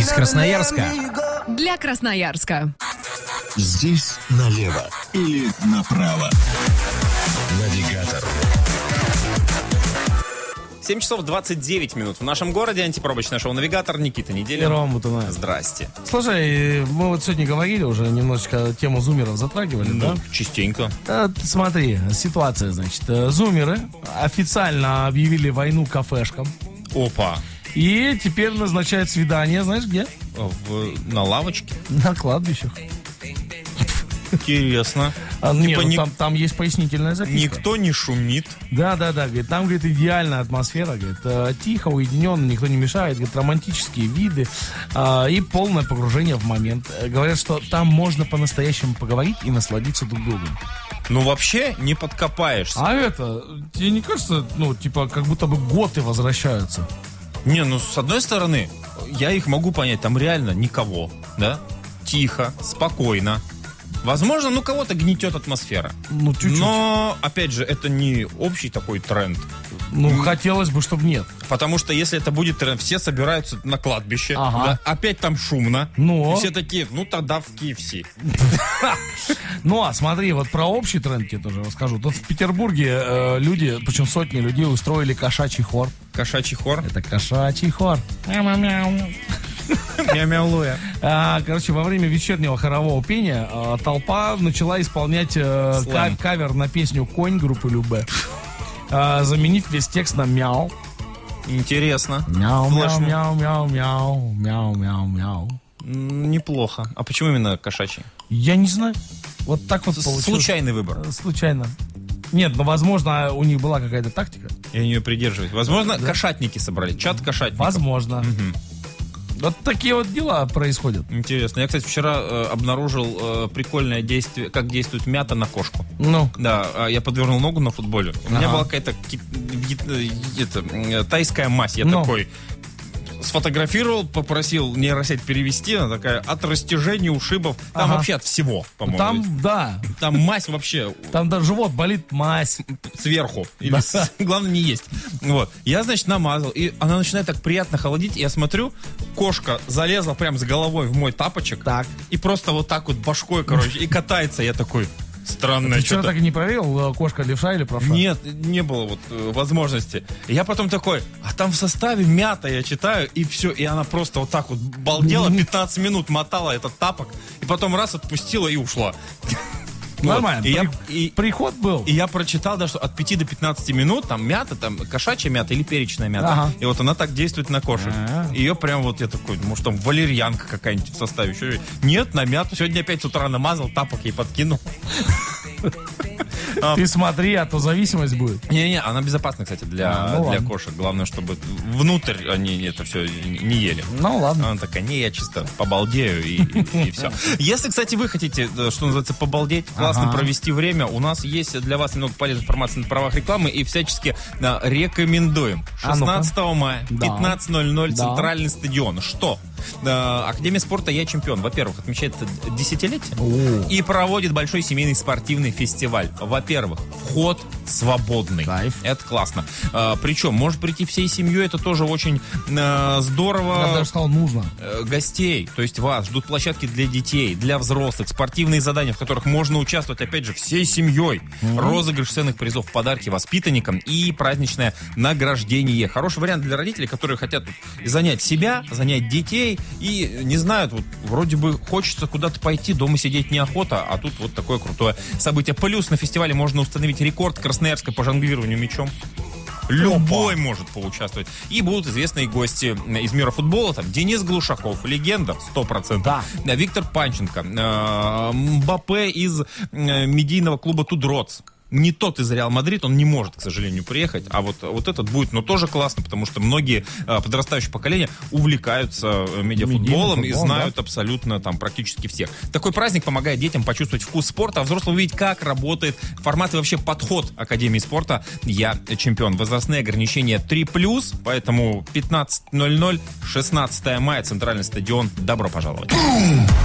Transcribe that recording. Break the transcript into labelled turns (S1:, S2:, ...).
S1: Из Красноярска.
S2: Для Красноярска.
S3: Здесь налево или направо. Навигатор.
S4: 7 часов 29 минут. В нашем городе антипробочное шоу «Навигатор». Никита Неделя.
S1: И Рома Бутунаев.
S4: Здрасте.
S1: Слушай, мы вот сегодня говорили, уже немножечко тему зумеров затрагивали, да?
S4: Частенько.
S1: Смотри, ситуация, значит. Зумеры официально объявили войну кафешкам.
S4: Опа.
S1: И теперь назначают свидание, знаешь где?
S4: На лавочке?
S1: На кладбищах.
S4: Интересно.
S1: Нет, там есть пояснительная записка.
S4: Никто не шумит.
S1: Да, говорит, там, говорит, идеальная атмосфера, говорит, тихо, уединенно, никто не мешает, говорит, романтические виды и полное погружение в момент. Говорят, что там можно по-настоящему поговорить и насладиться друг другом.
S4: Ну, вообще не подкопаешься.
S1: А это, тебе не кажется, как будто бы готы возвращаются?
S4: Не, с одной стороны, я их могу понять, там реально никого, да? Тихо, спокойно. Возможно, кого-то гнетет атмосфера.
S1: Чуть-чуть.
S4: Но, опять же, это не общий такой тренд.
S1: Хотелось бы, чтобы нет.
S4: Потому что если это будет тренд, все собираются на кладбище,
S1: Ага.
S4: да, опять там шумно.
S1: Но.
S4: И все такие, тогда в KFC.
S1: Смотри, вот про общий тренд тебе тоже расскажу. Тут в Петербурге люди, причем сотни людей, устроили кошачий хор.
S4: Кошачий хор?
S1: Это кошачий хор.
S4: Мяу-мяу-луя.
S1: Во время вечернего хорового пения толпа начала исполнять кавер на песню «Конь» группы Любэ, заменив весь текст на «мяу».
S4: Интересно.
S1: Мяу,
S4: Флэш.
S1: мяу, мяу, мяу, мяу, мяу, мяу.
S4: Неплохо. А почему именно кошачий?
S1: Я не знаю. Вот так вот получилось.
S4: Случайный выбор.
S1: Случайно. Нет, возможно, у них была какая-то тактика.
S4: Я нее придерживаюсь. Возможно, кошатники собрали. Чат кошатников.
S1: Возможно. Вот такие вот дела происходят.
S4: Интересно. Я, кстати, вчера обнаружил прикольное действие, как действует мята на кошку. Да, я подвернул ногу на футболе. У меня была какая-то тайская мазь. Я такой сфотографировал, попросил нейросеть перевести. Она такая, от растяжения ушибов. Там вообще от всего, по-моему. Там мазь вообще.
S1: Там даже живот болит, мазь.
S4: Сверху. Главное, не есть. Вот. Я, значит, намазал. И она начинает так приятно холодить. И я смотрю, кошка залезла прям с головой в мой тапочек.
S1: Так.
S4: И просто вот так вот башкой, и катается. Я такой... Странно.
S1: Ты что, так и не проверил, кошка левша или правша?
S4: Нет, не было возможности. И я потом такой, а там в составе мята, я читаю, и все. И она просто вот так вот балдела, 15 минут мотала этот тапок, и потом раз отпустила и ушла.
S1: Нормально.
S4: И
S1: приход был.
S4: И я прочитал, да, что от 5 до 15 минут там мята, там кошачья мята или перечная мята.
S1: Ага.
S4: И вот она так действует на кошек. Ее прям я такой, может там валерьянка какая-нибудь в составе. Нет, на мяту. Сегодня опять с утра намазал, тапок ей подкинул.
S1: Ты смотри, а то зависимость будет.
S4: Не-не, она безопасна, кстати, для кошек. Главное, чтобы внутрь они это все не ели.
S1: Ладно.
S4: Она такая, я чисто побалдею и все. Если, кстати, вы хотите, что называется, побалдеть, классно провести время, у нас есть для вас немного полезной информации на правах рекламы и всячески рекомендуем. 16 мая, 15:00, Центральный стадион. Что? Академия спорта «Я чемпион», во-первых, отмечает десятилетие и проводит большой семейный спортивный фестиваль. Во-первых, вход свободный.
S1: Кайф.
S4: Это классно. Причем, может прийти всей семьей, это тоже очень здорово.
S1: Я даже сказал, нужно.
S4: Гостей, то есть вас ждут площадки для детей, для взрослых, спортивные задания, в которых можно участвовать, опять же, всей семьей. Розыгрыш ценных призов, подарки воспитанникам и праздничное награждение. Хороший вариант для родителей, которые хотят занять себя, занять детей и не знают, вроде бы хочется куда-то пойти, дома сидеть неохота, а тут вот такое крутое событие. Плюс на фестивале можно установить рекорд Красноярска по жонглированию мячом. Любой может поучаствовать. И будут известные гости из мира футбола. Там Денис Глушаков, легенда, 100%. Да. Виктор Панченко, Мбаппе из медийного клуба Тудроц. Не тот из Реал Мадрид, он не может, к сожалению, приехать. А вот этот будет, но тоже классно, потому что многие подрастающие поколения увлекаются медиафутболом и знают абсолютно практически всех. Такой праздник помогает детям почувствовать вкус спорта, а взрослым увидеть, как работает формат и вообще подход Академии спорта «Я чемпион». Возрастные ограничения 3+, поэтому 15:00, 16 мая, Центральный стадион. Добро пожаловать.